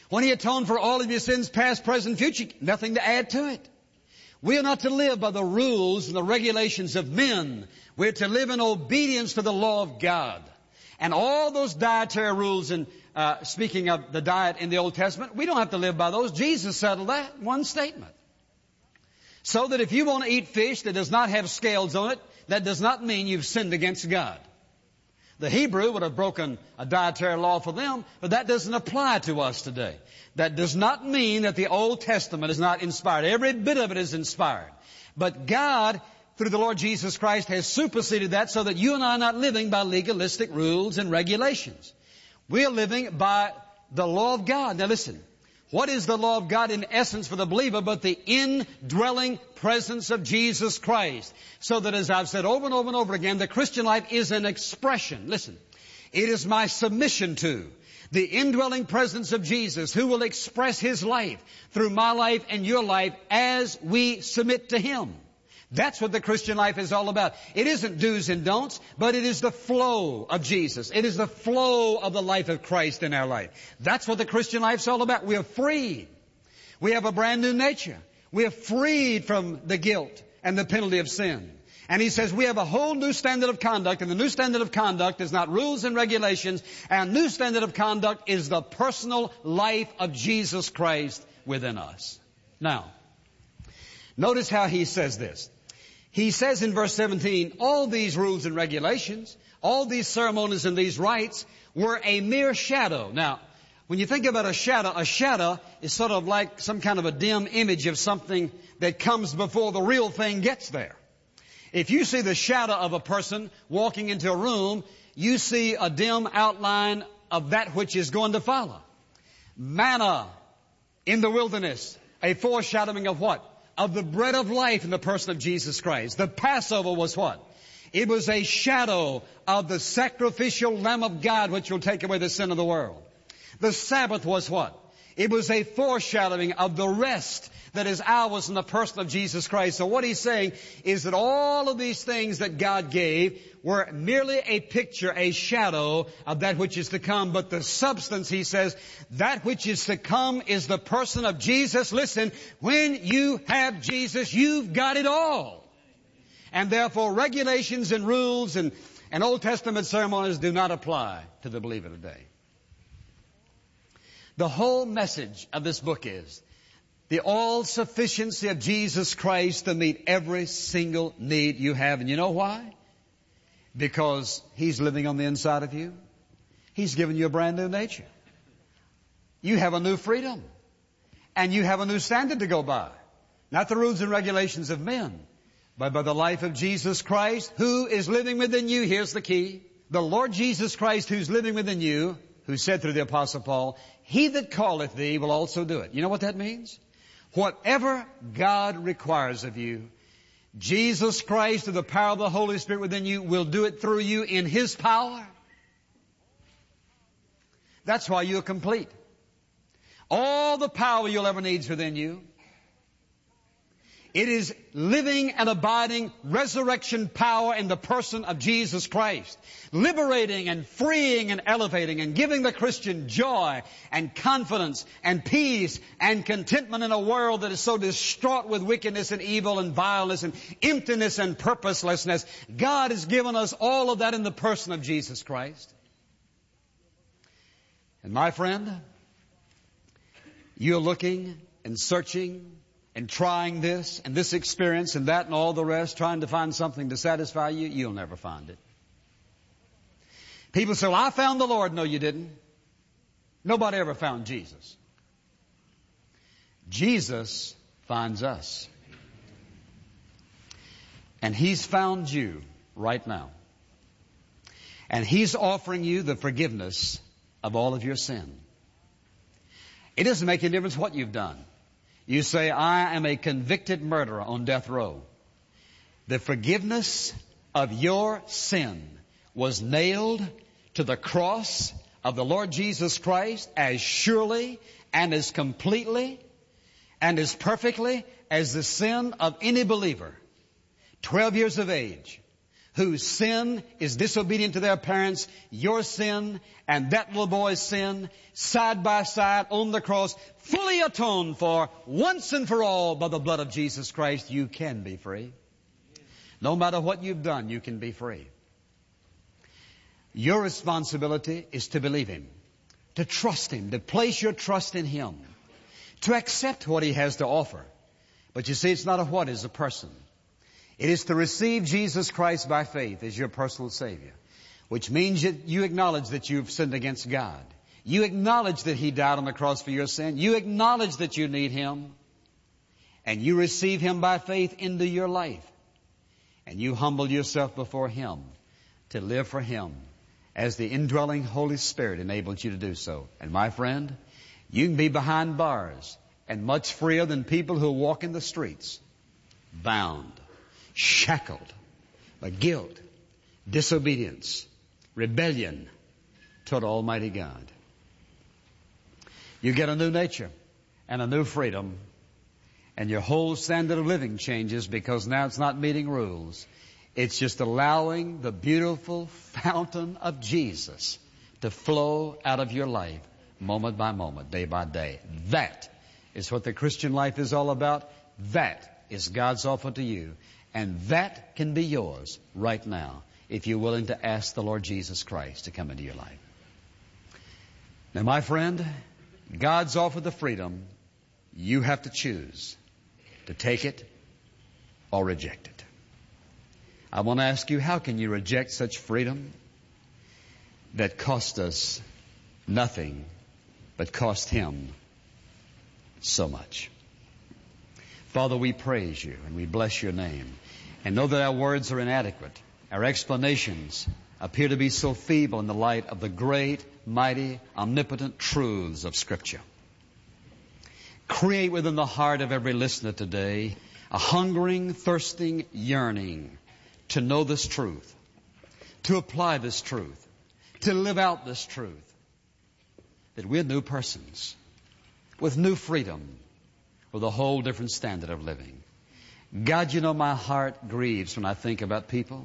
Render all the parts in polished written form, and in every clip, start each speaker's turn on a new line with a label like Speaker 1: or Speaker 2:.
Speaker 1: When He atoned for all of your sins, past, present, future, nothing to add to it. We are not to live by the rules and the regulations of men. We're to live in obedience to the law of God. And all those dietary rules, and speaking of the diet in the Old Testament, we don't have to live by those. Jesus settled that in one statement. So that if you want to eat fish that does not have scales on it, that does not mean you've sinned against God. The Hebrew would have broken a dietary law for them, but that doesn't apply to us today. That does not mean that the Old Testament is not inspired. Every bit of it is inspired. But God, through the Lord Jesus Christ, has superseded that so that you and I are not living by legalistic rules and regulations. We are living by the law of God. Now listen, what is the law of God in essence for the believer but the indwelling presence of Jesus Christ? So that, as I've said over and over and over again, the Christian life is an expression. Listen, it is my submission to the indwelling presence of Jesus, who will express His life through my life and your life as we submit to Him. That's what the Christian life is all about. It isn't do's and don'ts, but it is the flow of Jesus. It is the flow of the life of Christ in our life. That's what the Christian life is all about. We are freed. We have a brand new nature. We are freed from the guilt and the penalty of sin. And He says we have a whole new standard of conduct, and the new standard of conduct is not rules and regulations. Our new standard of conduct is the personal life of Jesus Christ within us. Now, notice how He says this. He says in verse 17, all these rules and regulations, all these ceremonies and these rites were a mere shadow. Now, when you think about a shadow is sort of like some kind of a dim image of something that comes before the real thing gets there. If you see the shadow of a person walking into a room, you see a dim outline of that which is going to follow. Manna in the wilderness, a foreshadowing of what? Of the bread of life in the person of Jesus Christ. The Passover was what? It was a shadow of the sacrificial Lamb of God which will take away the sin of the world. The Sabbath was what? It was a foreshadowing of the rest that is ours in the person of Jesus Christ. So what He's saying is that all of these things that God gave were merely a picture, a shadow of that which is to come. But the substance, He says, that which is to come is the person of Jesus. Listen, when you have Jesus, you've got it all. And therefore regulations and rules and Old Testament ceremonies do not apply to the believer today. The whole message of this book is the all-sufficiency of Jesus Christ to meet every single need you have. And you know why? Because He's living on the inside of you. He's given you a brand new nature. You have a new freedom. And you have a new standard to go by. Not the rules and regulations of men, but by the life of Jesus Christ, who is living within you. Here's the key. The Lord Jesus Christ, who's living within you, who said through the Apostle Paul, He that calleth thee will also do it. You know what that means? Whatever God requires of you, Jesus Christ, through the power of the Holy Spirit within you, will do it through you in His power. That's why you're complete. All the power you'll ever need is within you. It is living and abiding resurrection power in the person of Jesus Christ. Liberating and freeing and elevating and giving the Christian joy and confidence and peace and contentment in a world that is so distraught with wickedness and evil and vileness and emptiness and purposelessness. God has given us all of that in the person of Jesus Christ. And my friend, you're looking and searching and trying this and this experience and that and all the rest, trying to find something to satisfy you, you'll never find it. People say, well, I found the Lord. No, you didn't. Nobody ever found Jesus. Jesus finds us. And He's found you right now. And He's offering you the forgiveness of all of your sin. It doesn't make any difference what you've done. You say, I am a convicted murderer on death row. The forgiveness of your sin was nailed to the cross of the Lord Jesus Christ as surely and as completely and as perfectly as the sin of any believer, 12 years of age, whose sin is disobedient to their parents, your sin and that little boy's sin, side by side on the cross, fully atoned for once and for all by the blood of Jesus Christ, you can be free. No matter what you've done, you can be free. Your responsibility is to believe Him, to trust Him, to place your trust in Him, to accept what He has to offer. But you see, it's not a what, it's a person. It is to receive Jesus Christ by faith as your personal Savior, which means that you acknowledge that you've sinned against God. You acknowledge that He died on the cross for your sin. You acknowledge that you need Him. And you receive Him by faith into your life. And you humble yourself before Him to live for Him as the indwelling Holy Spirit enables you to do so. And my friend, you can be behind bars and much freer than people who walk in the streets, bound, shackled by guilt, disobedience, rebellion toward Almighty God. You get a new nature and a new freedom, and your whole standard of living changes because now it's not meeting rules. It's just allowing the beautiful fountain of Jesus to flow out of your life moment by moment, day by day. That is what the Christian life is all about. That is God's offer to you. And that can be yours right now if you're willing to ask the Lord Jesus Christ to come into your life. Now, my friend, God's offered the freedom. You have to choose to take it or reject it. I want to ask you, how can you reject such freedom that cost us nothing but cost Him so much? Father, we praise You and we bless Your name, and know that our words are inadequate. Our explanations appear to be so feeble in the light of the great, mighty, omnipotent truths of Scripture. Create within the heart of every listener today a hungering, thirsting yearning to know this truth, to apply this truth, to live out this truth, that we're new persons with new freedom, with a whole different standard of living. God, You know my heart grieves when I think about people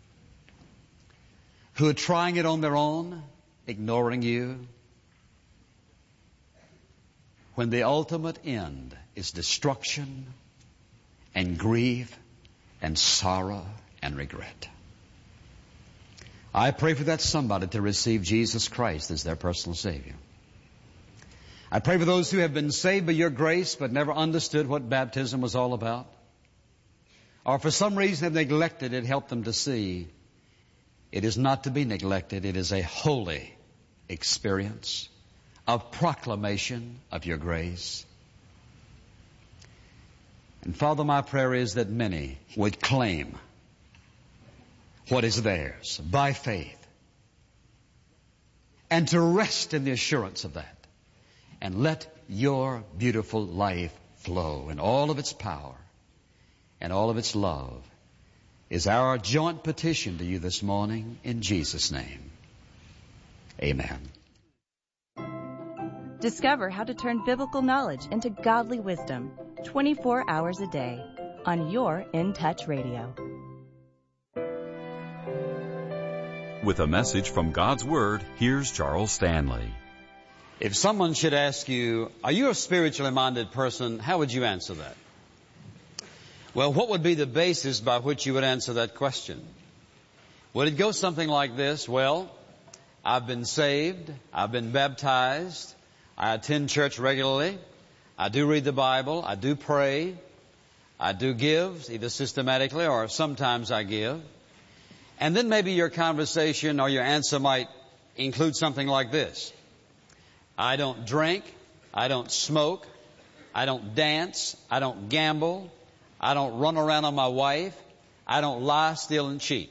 Speaker 1: who are trying it on their own, ignoring You, when the ultimate end is destruction and grief and sorrow and regret. I pray for that somebody to receive Jesus Christ as their personal Savior. I pray for those who have been saved by Your grace but never understood what baptism was all about, or for some reason have neglected it. Help them to see it is not to be neglected. It is a holy experience of proclamation of Your grace. And Father, my prayer is that many would claim what is theirs by faith, and to rest in the assurance of that, and let Your beautiful life flow in all of its power and all of its love, is our joint petition to You this morning in Jesus' name. Amen.
Speaker 2: Discover how to turn biblical knowledge into godly wisdom 24 hours a day on your In Touch Radio.
Speaker 3: With a message from God's Word, here's Charles Stanley.
Speaker 1: If someone should ask you, are you a spiritually minded person, how would you answer that? Well, what would be the basis by which you would answer that question? Would it go something like this? Well, I've been saved, I've been baptized, I attend church regularly, I do read the Bible, I do pray, I do give, either systematically or sometimes I give. And then maybe your conversation or your answer might include something like this. I don't drink, I don't smoke, I don't dance, I don't gamble, I don't run around on my wife, I don't lie, steal, and cheat.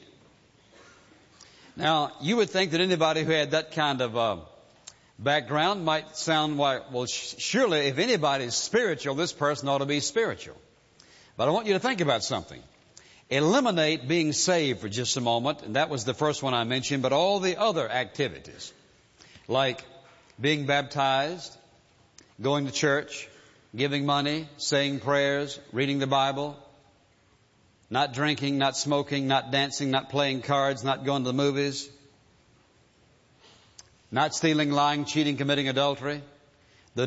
Speaker 1: Now, you would think that anybody who had that kind of background might sound like, well, surely if anybody is spiritual, this person ought to be spiritual. But I want you to think about something. Eliminate being saved for just a moment, and that was the first one I mentioned, but all the other activities, like being baptized, going to church, giving money, saying prayers, reading the Bible. Not drinking, not smoking, not dancing, not playing cards, not going to the movies, not stealing, lying, cheating, committing adultery.